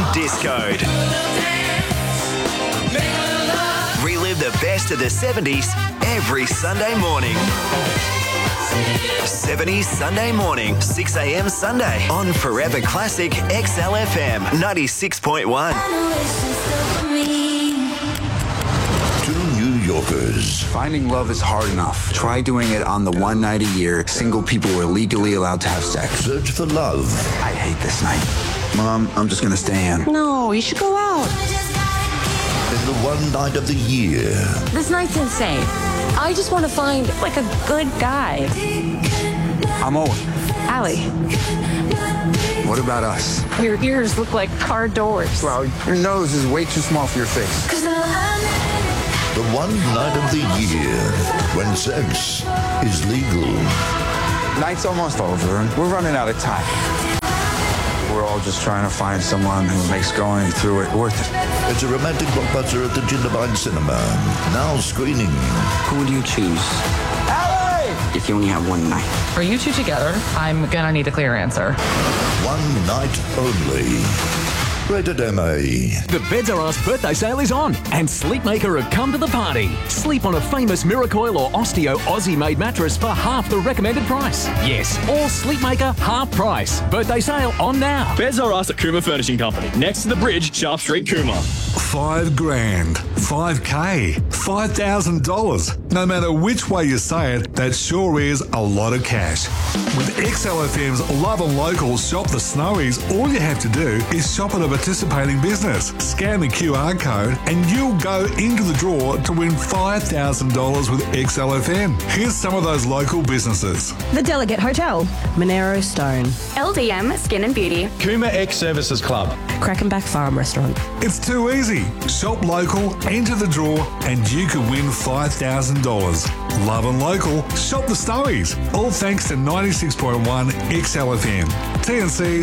Discode. Relive the best of the 70s every Sunday morning. 70s Sunday morning, 6 a.m. Sunday on Forever Classic XLFM 96.1. To New Yorkers. Finding love is hard enough. Try doing it on the one night a year single people were legally allowed to have sex. Search for love. I hate this night. Mom, I'm just going to stay in. No, you should go out. In the one night of the year. This night's insane. I just want to find, like, a good guy. I'm Owen. Allie. What about us? Your ears look like car doors. Well, your nose is way too small for your face. The one night of the year when sex is legal. Night's almost over, and we're running out of time. We're all just trying to find someone who makes going through it worth it. It's a romantic blockbuster at the Jindabyne Cinema. Now screening. Who would you choose? Allie! If you only have one night. Are you two together? I'm gonna need a clear answer. One night only. Rated MA. The Beds R Us birthday sale is on, and Sleepmaker have come to the party. Sleep on a famous Miracoil or Osteo Aussie-made mattress for half the recommended price. Yes, all Sleepmaker half price. Birthday sale on now. Beds R Us at Cooma Furnishing Company, next to the bridge, Sharp Street, Cooma. $5,000, $5K, $5,000. No matter which way you say it, that sure is a lot of cash. With XLFM's Love and Local Shop the Snowies, all you have to do is shop at a participating business. Scan the QR code and you'll go into the draw to win $5,000 with XLFM. Here's some of those local businesses. The Delegate Hotel, Monero Stone, LDM Skin and Beauty, Cooma X Services Club, Crackenback Farm Restaurant. It's too easy. Shop local, enter the draw, and you could win $5,000. Love and Local, shop the Snowies. All thanks to 96.1 XLFM. TNC's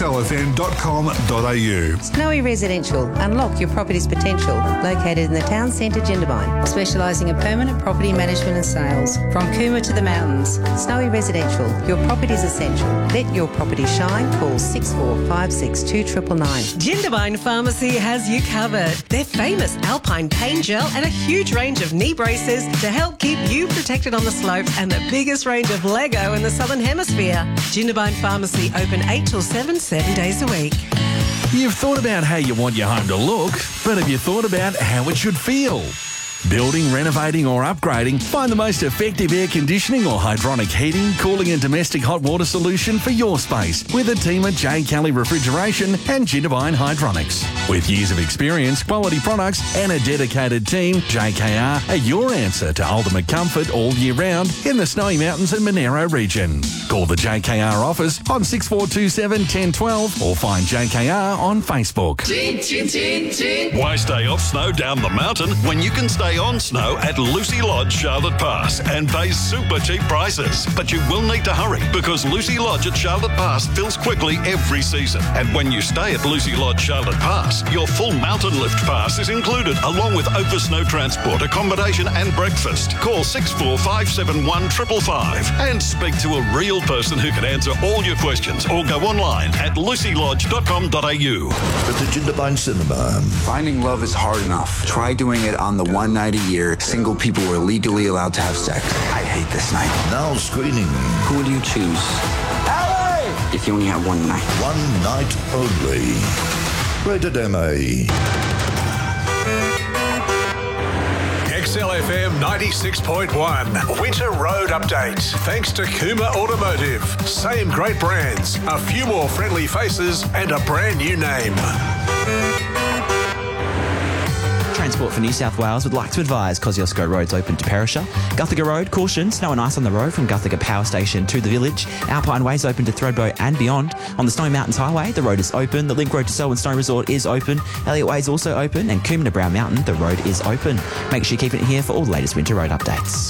xlfm.com.au. Snowy Residential. Unlock your property's potential. Located in the town centre, Jindabyne. Specialising in permanent property management and sales. From Cooma to the mountains. Snowy Residential. Your property's essential. Let your property shine. Call 6456 2999. Jindabyne Pharmacy has you covered. Their famous Alpine Pain Gel and a huge range of knee braces to help keep you protected on the slopes and the biggest range of Lego in the Southern Hemisphere. Jindabyne Pharmacy open 8 till 7, 7 days a week. You've thought about how you want your home to look, but have you thought about how it should feel? Building, renovating or upgrading, find the most effective air conditioning or hydronic heating, cooling and domestic hot water solution for your space with a team at J. Kelly Refrigeration and Jindabyne Hydronics. With years of experience, quality products and a dedicated team, JKR are your answer to ultimate comfort all year round in the Snowy Mountains and Monero region. Call the JKR office on 6427 1012 or find JKR on Facebook. Why stay off snow down the mountain when you can stay on snow at Lucy Lodge, Charlotte Pass and pay super cheap prices? But you will need to hurry because Lucy Lodge at Charlotte Pass fills quickly every season. And when you stay at Lucy Lodge, Charlotte Pass, your full mountain lift pass is included along with over snow transport, accommodation and breakfast. Call 6457 555 and speak to a real person who can answer all your questions or go online at lucylodge.com.au. At the Jindabyne Cinema. Finding love is hard enough. Try doing it on the one night a year single people were legally allowed to have sex. I hate this night. Now screening. Who would you choose? Allie! If you only have one night. One night only. Rated MA. XLFM 96.1 Winter Road Update. Thanks to Cooma Automotive. Same great brands, a few more friendly faces and a brand new name. Transport for New South Wales would like to advise Kosciuszko Road's open to Perisher. Guthaga Road, caution, snow and ice on the road from Guthaga Power Station to the village. Alpine Way's open to Thredbo and beyond. On the Snowy Mountains Highway, the road is open. The Link Road to Selwyn Snow Resort is open. Elliott Way's also open. And Coombe to Brown Mountain, the road is open. Make sure you keep it here for all the latest winter road updates.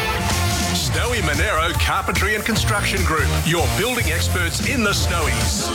Snowy Monero Carpentry and Construction Group, your building experts in the Snowies.